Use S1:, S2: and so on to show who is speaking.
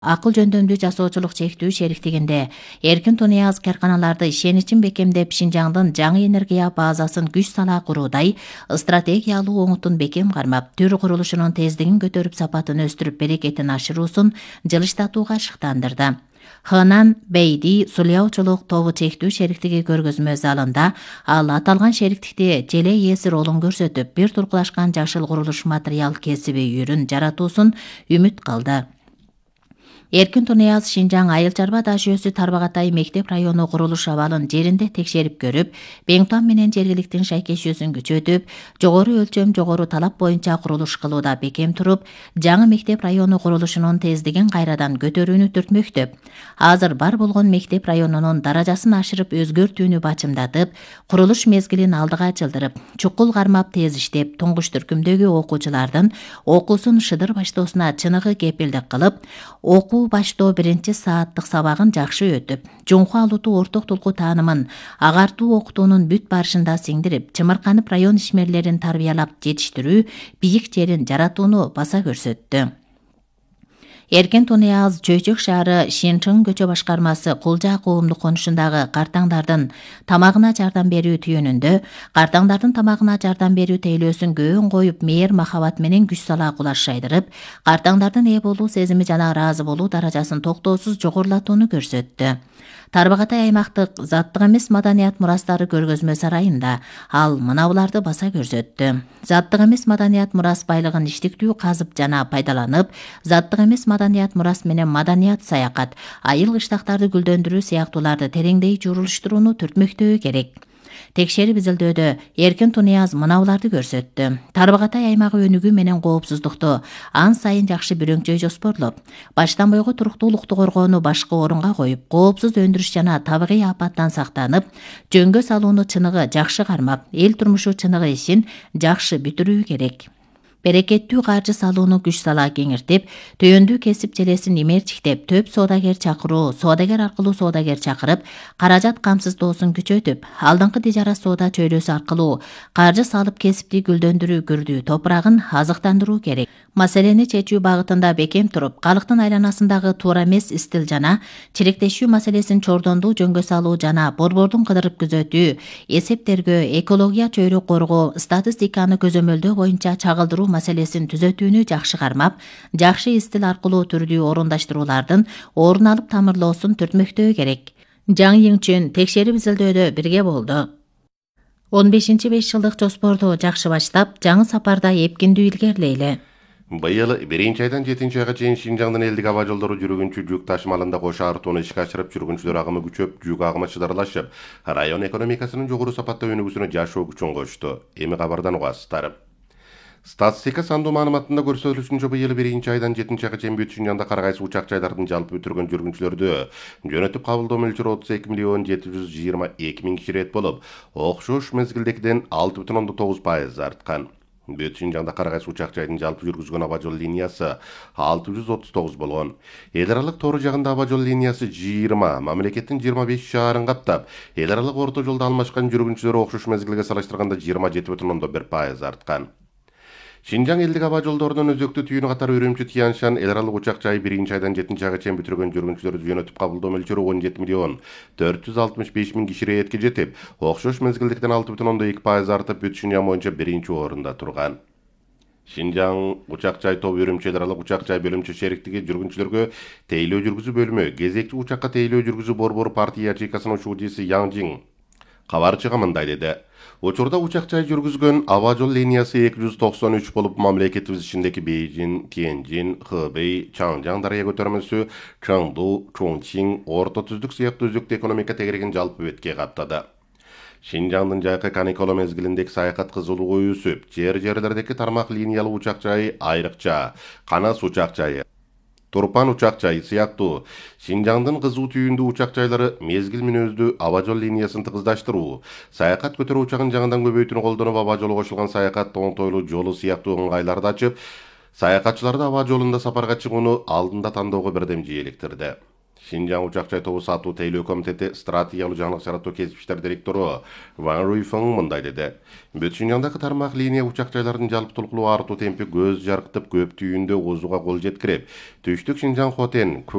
S1: Акыл жөндөмдүү жасоочулук чектүү шериктигинде эркин тунуяз карканаларды ишеничин бекемдеп Шинжаңдын жаңы энергия базасын күч сала куруудай стратегиялуу оңутун бекем кармап, төр курулушунун тездигин көтөрүп, сапатын өстүрүп, берекетин ашыруусун жылыштатууга шыктандырды. Хынан Бейди сулуяучулук тобу чектүү шериктиги көргөзмө залында ал аталган шериктикти желе ээси ролун көрсөтүп, бир туркулашкан жашыл курулуш материал кесиби үйүрүн жаратуусун үмүт кылды. Эркин Тунуяз Шинжаң айыл чарба даш жүйөсү Тарбағатай мектеп району курулуш абалын жеринде текшерип көрүп, Беңтон менен жергиликтин шайкешүүсүн күчөтүп, жогору өлчөм, жогору талап боюнча курулуш кылууда бекем туруп, жаңы мектеп району курулушунун тездигин кайрадан көтөрүүнү түртмөктөп, азыр бар болгон мектеп районунун даражасын ашырып, өзгөртүүнү бачымдатып, курулуш мезгилин алдыга жылдырып, чукул кармап тез иштеп, туңгуч түркүмдөгү окуучулардын окуусун шыдыр баштоосуна чыныгы кепилдик кылып, окуу баштоо 1-сааттык сабагын жакшы өтүп, жоңку алуутуу орток тулку таанымын агартуу окутуунун бүт барышында сиңдирип, чымырканып район ишмерлерин тарбиялап жетиштирүү, бийик жерин жаратууну баса көрсөттү. Эркин Тунуяз Чөйчөк шаары Шинчың көчө башкармасы Кулжа коомдук конушундагы картаңдардын тамагына жардам берүү түйүнүндө картаңдардын тамагына жардам берүү тейлөөсүн көөн коюп, мээр махабат менен күч сала кулаш жайдырып, картаңдардын ээ болуу сезими жана ыраазы болуу даражасын токтоосуз жогорулатууну көрсөттү. Тарбағатай аймактык заттык эмес маданият мурастары көргөзмө сарайында ал мынабуларды баса көрсөттү. Заттык эмес маданият мурас байлыгын иштиктүү казып жана пайдаланып, заттык эмес маданият мурас менен маданият саякат, айыл кыштактарды гүлдөндүрүү сыяктууларды тереңдей журулуштурууну түртмөктөө керек. Текшерип изилдөөдө Эркин Тунуяз мынабуларды көрсөттү. Тарбағатай аймагы өнүгүү менен коопсуздукту ан сайын жакшы бүрөңчөй жоспорлоп, баштан бойго туруктуулукту коргоону башкы орунга коюп, коопсуз өндүрүш жана табигый апаттан сактанып, жөнгө салууну чыныгы жакшы кармап, эл турмушу чыныгы ишин жакшы бүтүрүү керек. Берекеттүү каржы салууну күч сала кеңиртип, төйөндүү кесип желесин имерчиктеп, төп соодагер чакыруу, соодагер аркылуу соодагер чакырып, каражат камсыздоосун күчөтүп, алдыңкы тижара соода чөйрөсү аркылуу каржы салып кесипти гүлдөндүрүү күрдүү топурагын азыктандыруу керек. Маселени чечүү багытында бекем туруп, калктын айланасындагы туура эмес истил жана чиректешүү маселесин чордондуу жөнгө салуу жана борбордун кыдырып күзөтүү, эсептергөө, экология чөйрө коргоо, статистиканы көзөмөлдөө боюнча чагылдыруу маселесин түзөтүүнү жакшы кармап, жакшы истил аркылуу түрдүү орундаштыруулардын орун алып тамырлоосун түртмөктөө керек. Жаңы Йиңчүн текшерип изилдөөдө бирге болду. 15-5 жылдык жоспорду жакшы баштап, жаңы сапарда эпкиндүү илгерилейли.
S2: Быйыл 1-айдан 7-айга чейин Шинжаңдын элдик аба жолдору жүргүнчү жүк ташымалында кошо артууну ишке ашырып, жүргүнчүлөр агымы күчөп, жүк агымы чыдарлашып, район экономикасынын жогору сапатта өнүгүүсүнө жашоо күчүн кошту. Эми кабардан угасыздар. Статистика сандуу маалыматында көрсөтүлүшүнчө быйыл 1-айдан 7-айга чейин бүт Шинжаңда кар кайсы учак жайлардын жалпы бүтүргөн жүргүнчүлөрдү жөнөтүп кабылдоо мөлчөрү 32.722.000 киши рет болуп, окшош мезгилдегиден 6,9% арткан. Бүт Шинжаңда кар кайсы учак жайдын жалпы жүргүзгөн аба жол линиясы 639 болгон. Эл аралык тоору жагында аба жол линиясы 20, мамлекеттин 25 шаарын каптап, эл аралык орто жолдо алмашкан жүргүнчүлөр окшош мезгилге салыштырганда 27,1% арткан. Шинжаң элдик аба жолдорунун өзөктүү түйүнү катары Үрүмчү Тяньшан эл аралык учак жайы 1-айдан 7-айга чейин бүтүргөн жүргүнчүлөрдү жөнөтүп кабылдоо мөлчөрү 17.465.000 киши ретке жетип, окшош мезгилдикten 6,2% артып, бүт Шинжаң боюнча 1-орунда турган. Шинжаң учак жай тобу Үрүмчү эл аралык учак жай бөлүмчө шериктиги жүргүнчүлөргө тейлөө жүргүзүү бөлүмү, кезекчи учакка тейлөө жүргүзүү борбору партия ячейкасынын учуучусу Яң Жиң кабар чыга мындай деди. Учурда учак жай жүргүзгөн аба жол линиясы 293 болуп, мамлекетибиз ичиндеги Бейжин, Тяньжин, Хэбэй, Чаңжаң дарыя көтөрмөсү, Чаңду, Чоңчиң, Орто Түздүк сыяктуу өзөктүү экономика тегерегин жалпы бетке каптады. Шинжаңдын жайкы каникула мезгилиндеги саякат кызуулугу өсүп, жерлердеги тармак линиялуу учак жайы айрыкча, Канас учак жайы, Турпан учак жайы сыяктуу Шинжаңдын кызуу түйүндүү учак жайлары мезгил мүнөздүү аба жол линиясын тыгыздаштыруу, саякат көтөрүү учагын жаңыдан көбөйтүүнү колдонуп, аба жолу кошулган саякат оңтойлуу жолу сыяктуу ыңгайларды ачып, саякатчыларды аба жолунда сапарга чыгууну алдында тандоого бирдем жийликтирди. Шинжаң учак жай тобу сатуу тейлөө комитети стратегиялык жаңылык жаратуу кесиптер директору Ван Руйфeng мындай деди. Бүт Шинжаңдагы тармак линия учак жайлардын жалпытуулуктуу артуу темпи көз жарктып, көп түйүндө озуга кол жеткирип, Түштүк Шинжаң Хотен